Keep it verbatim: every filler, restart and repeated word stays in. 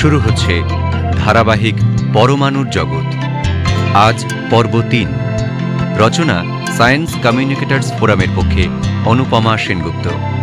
শুরু হচ্ছে ধারাবাহিক পরমাণুর জগৎ। আজ পর্ব তিন। রচনা সায়েন্স কমিউনিকেটার্স ফোরামের পক্ষে অনুপমা সেনগুপ্ত।